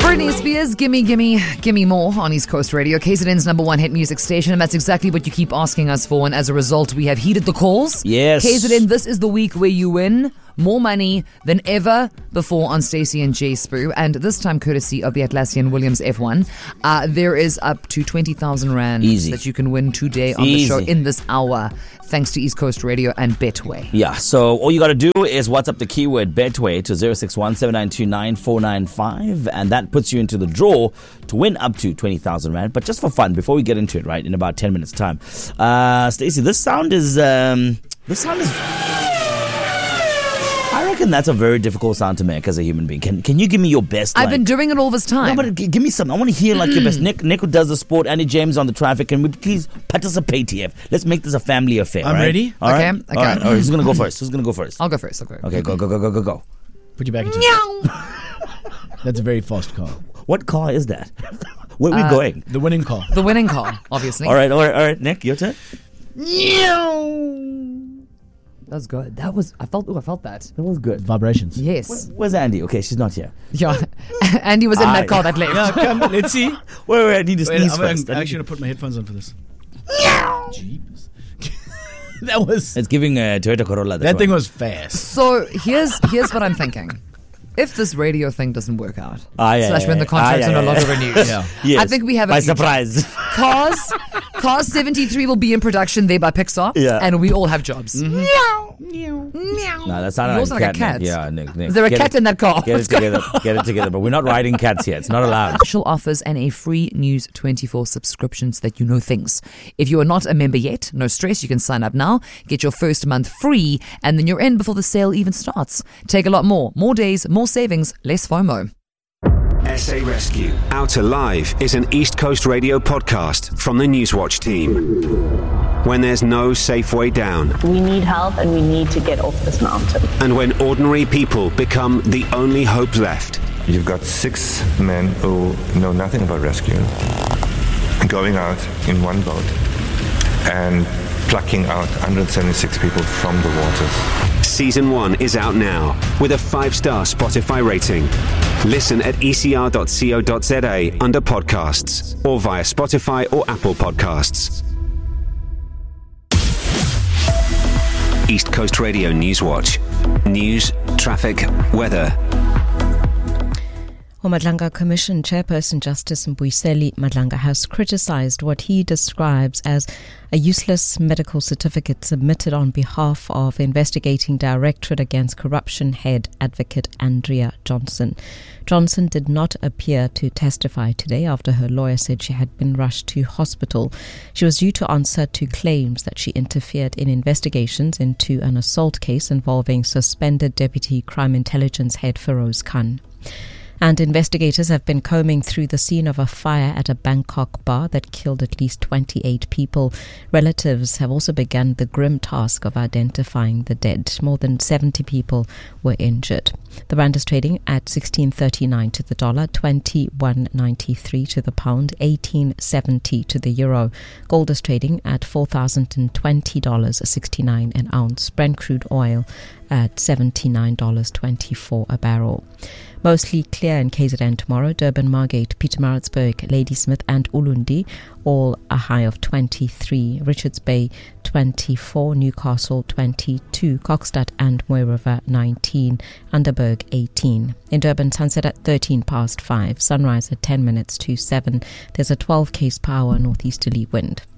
Britney Spears, Gimme, Gimme, Gimme More on East Coast Radio, KZN's #1 hit music station, and that's exactly what you keep asking us for, and as a result, we have heeded the calls. Yes. KZN, this is the week where you win more money than ever before on Stacey and Jay Spoo, and this time courtesy of the Atlassian Williams F1. There is up to 20,000 Rand that you can win today on the show in this hour, thanks to East Coast Radio and Betway. Yeah, so all you got to do is WhatsApp the keyword Betway to 061-7929-495, and that puts you into the draw to win up to 20,000 Rand. But just for fun, before we get into it, right, in about 10 minutes' time, Stacey, this sound is... I reckon that's a very difficult sound to make as a human being. Can you give me your best? I've been doing it all this time. No, but give me some. I want to hear like your best. Nick who does the sport, Andy James on the traffic. Can we please participate here? Let's make this a family affair. I'm ready. All right? Okay. All right. Who's going to go first? I'll go first. Okay, go. Put you back into That's a very fast car. What car is that? Where are we going? The winning car. The winning car, obviously. All right. Nick, your turn. That's good. I felt that. That was good. Vibrations. Yes. Where's Andy? Okay, she's not here. Yeah. Andy was in that car that left. Yeah, come, let's see. Wait, I need to sneeze first. I'm actually going to put my headphones on for this. Jeeps. That was... It's giving a Toyota Corolla. That thing was fast. So here's what I'm thinking. If this radio thing doesn't work out, when the contracts are no longer renewed, yes. I think we have a by future. surprise. Cars 73 will be in production there by Pixar, and we all have jobs. Mm-hmm. Meow. No, that sounded like a cat. Yeah, Nick. Is there a cat in that car? Get it together. But we're not riding cats here. It's not allowed. Special offers and a free News 24 subscription so that you know things. If you are not a member yet, no stress. You can sign up now, get your first month free, and then you're in before the sale even starts. Take a lot more days, more savings, less FOMO. SA Rescue Out Alive is an East Coast Radio podcast from the Newswatch team. When there's no safe way down. We need help and we need to get off this mountain. And when ordinary people become the only hope left. You've got 6 men who know nothing about rescue going out in one boat and plucking out 176 people from the waters. Season 1 is out now with a 5-star Spotify rating. Listen at ecr.co.za under podcasts or via Spotify or Apple Podcasts. East Coast Radio Newswatch. News, traffic, weather. Madlanga Commission Chairperson Justice Mbuyiseli Madlanga has criticized what he describes as a useless medical certificate submitted on behalf of the investigating Directorate Against Corruption head advocate Andrea Johnson. Johnson did not appear to testify today after her lawyer said she had been rushed to hospital. She was due to answer to claims that she interfered in investigations into an assault case involving suspended Deputy Crime Intelligence head Feroz Khan. And investigators have been combing through the scene of a fire at a Bangkok bar that killed at least 28 people. Relatives have also begun the grim task of identifying the dead. More than 70 people were injured. The rand is trading at 16.39 to the dollar, 21.93 to the pound, 18.70 to the euro. Gold is trading at $4,020.69 an ounce. Brent crude oil at $79.24 a barrel. Mostly clear in KZN tomorrow. Durban, Margate, Pietermaritzburg, Ladysmith and Ulundi, all a high of 23. Richards Bay, 24. Newcastle, 22. Kokstad and Mooi River, 19. Underberg, 18. In Durban, sunset at 5:13. Sunrise at 7:10. There's a 12 km/h northeasterly wind.